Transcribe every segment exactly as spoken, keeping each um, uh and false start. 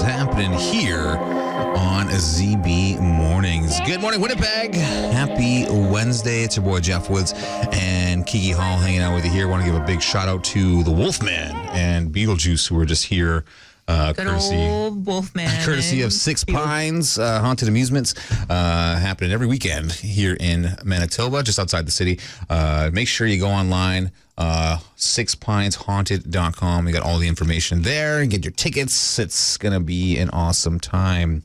happening here on Z B Mornings. Good morning, Winnipeg. Happy Wednesday. It's your boy Jeff Woods and Kiki Hall hanging out with you here. Want to give a big shout out to the Wolfman and Beetlejuice who were just here. Uh, Good courtesy, old Wolfman. Courtesy of Six Pines uh, Haunted Amusements, uh, happening every weekend here in Manitoba, just outside the city. Uh, make sure you go online, uh, six pines haunted dot com. You got all the information there. Get your tickets. It's going to be an awesome time.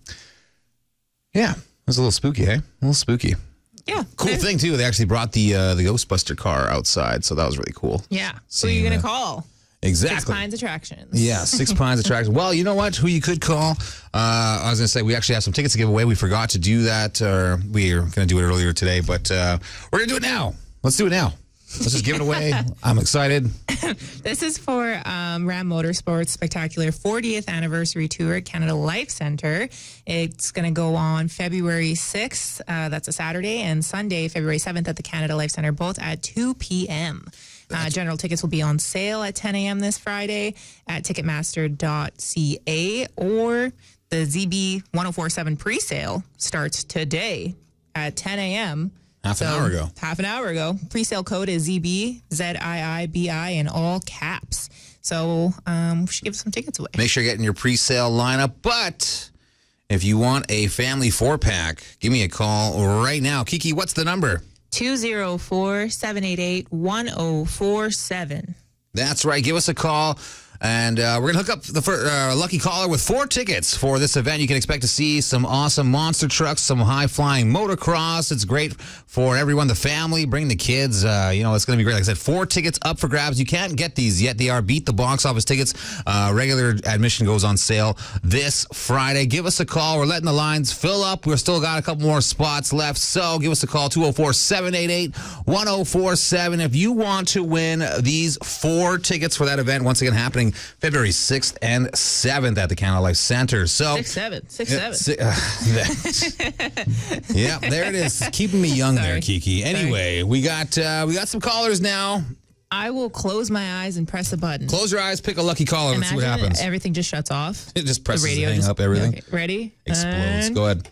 Yeah, it was a little spooky, hey? A little spooky. Yeah. Cool thing, too. They actually brought the uh, the Ghostbuster car outside, so that was really cool. Yeah. Who are Seeing you going to that. call? Exactly. Six Pines Attractions. Yeah, Six Pines Attractions. Well, you know what? Who you could call? Uh, I was going to say we actually have some tickets to give away. We forgot to do that, or we were going to do it earlier today, but uh, we're going to do it now. Let's do it now. Let's just give it away. I'm excited. This is for um, Ram Motorsports Spectacular fortieth Anniversary Tour at Canada Life Centre. It's going to go on February sixth. Uh, that's a Saturday, and Sunday, February seventh at the Canada Life Centre, both at two p.m. Uh, general tickets will be on sale at ten a.m. this Friday at ticketmaster dot c a, or the Z B ten forty-seven pre-sale starts today at ten a.m. Half an So, hour ago. Half an hour ago. Pre-sale code is Z B, Z I I B I in all caps. So um, we should give some tickets away. Make sure you're getting your pre-sale lineup, but if you want a family four-pack, give me a call right now. Kiki, what's the number? two oh four, seven eight eight, one oh four seven. That's right. Give us a call, and uh, we're going to hook up the first, uh, lucky caller with four tickets for this event. You can expect to see some awesome monster trucks, some high-flying motocross. It's great for everyone, the family. Bring the kids. Uh, you know, it's going to be great. Like I said, four tickets up for grabs. You can't get these yet. They are Beat the Box Office tickets. Uh, regular admission goes on sale this Friday. Give us a call. We're letting the lines fill up. We've still got a couple more spots left, so give us a call, two oh four, seven eight eight, one oh four seven. If you want to win these four tickets for that event, once again happening February sixth and seventh at the Canada Life Center. So Six seven. Six Yeah, seven. si- uh, yeah, there it is. Keeping me young there, Sorry. Kiki. Anyway, we got uh, we got some callers now. I will close my eyes and press a button. Close your eyes, pick a lucky caller, and see what Imagine happens. everything just shuts off. It just presses the radio hang just, up everything. Okay, ready? Explodes. And Go ahead.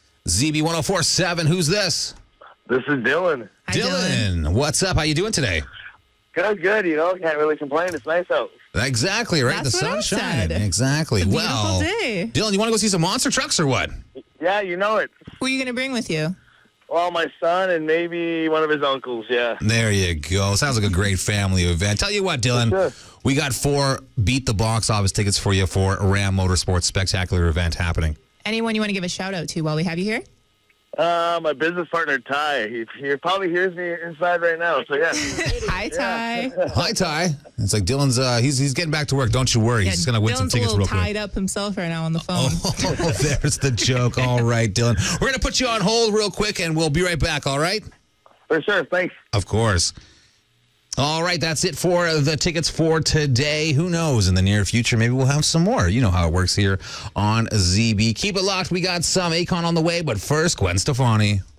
Z B ten forty-seven. Who's this? This is Dylan. Hi, Dylan. Dylan. What's up? How you doing today? Good, good. You know, can't really complain. It's nice out. Exactly, right? That's the what I sun's shining. said. Exactly. It's a well, beautiful day. Dylan, you want to go see some monster trucks or what? Yeah, you know it. Who are you going to bring with you? Well, my son and maybe one of his uncles, yeah. There you go. Sounds like a great family event. Tell you what, Dylan, Sure. we got four Beat the Box Office tickets for you for a Ram Motorsports Spectacular event happening. Anyone you want to give a shout out to while we have you here? Uh, my business partner, Ty. He, he probably hears me inside right now, so yeah. Hi, Ty. Hi, Ty. It's like Dylan's, uh, he's he's getting back to work. Don't you worry. Yeah, he's going to win some Dylan's a tickets little real tied quick. up himself right now on the phone. Oh, there's the joke. All right, Dylan. We're going to put you on hold real quick, and we'll be right back, all right? For sure, thanks. Of course. All right, that's it for the tickets for today. Who knows? In the near future, maybe we'll have some more. You know how it works here on Z B. Keep it locked. We got some Akon on the way, but first, Gwen Stefani.